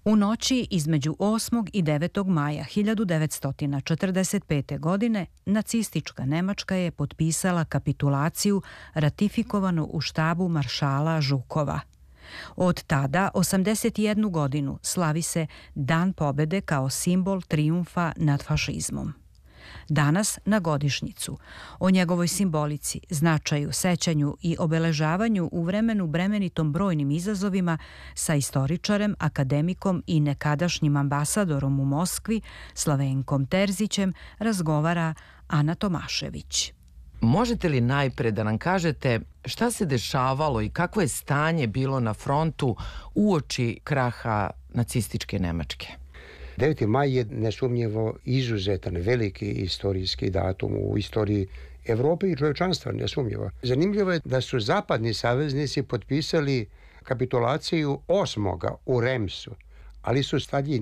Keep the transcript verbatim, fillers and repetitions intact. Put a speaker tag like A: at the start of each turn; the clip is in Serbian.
A: U noći između osmog i devetog maja hiljadu devetsto četrdeset pete. godine nacistička Nemačka je potpisala kapitulaciju ratifikovanu u štabu maršala Žukova. Od tada, osamdeset jednu godinu, slavi se Dan pobede kao simbol trijumfa nad fašizmom. Danas, na godišnjicu, o njegovoj simbolici, značaju, sećanju i obeležavanju u vremenu bremenitom brojnim izazovima sa istoričarem, akademikom i nekadašnjim ambasadorom u Moskvi, Slavenkom Terzićem, razgovara Ana Tomašević.
B: Možete li najpre da nam kažete šta se dešavalo i kakvo je stanje bilo na frontu uoči kraha nacističke Nemačke?
C: deveti maj je nesumnjivo izuzetan, veliki istorijski datum u istoriji Evrope i čovječanstva, nesumnjivo. Zanimljivo je da su zapadni saveznici potpisali kapitulaciju osmoga u Remsu, ali su Stalin